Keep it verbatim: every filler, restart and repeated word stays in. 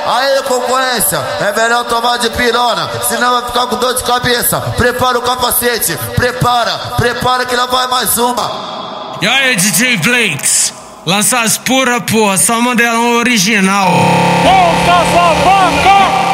Aí, concorrência, é melhor tomar de pirona, senão vai ficar com dor de cabeça. Prepara o capacete, prepara, prepara que lá vai mais uma. E aí, D J Blakes, lança as pura, porra, só modelão original. Volta essa vaca!